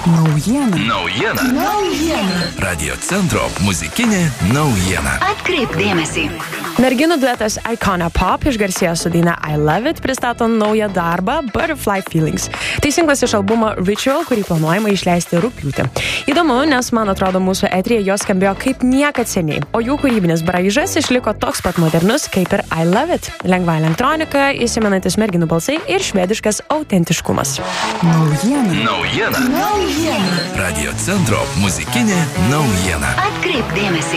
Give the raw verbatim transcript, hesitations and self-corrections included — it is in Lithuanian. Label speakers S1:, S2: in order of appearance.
S1: Naujiena.
S2: Naujiena.
S3: Naujiena.
S2: Radio centro muzikinė naujiena.
S3: Atkreipk dėmesį.
S4: Merginų duetas Icona Pop išgarsėjo su daina I Love It, pristato naują darbą Butterfly Feelings. Tai singlas iš albumo Ritual, kurį planuojama išleisti rugpjūtį. Įdomu, nes man atrodo mūsų eteryje jos skambėjo kaip niekad seniai, o jų kūrybinis braižas išliko toks pat modernus kaip ir I Love It. Lengva elektronika, įsimenantis merginų balsai ir švediškas autentiškumas.
S1: Naujiena.
S2: Naujiena.
S3: Naujiena.
S2: Radio centro muzikinė naujiena.
S3: Atkreipk dėmesį.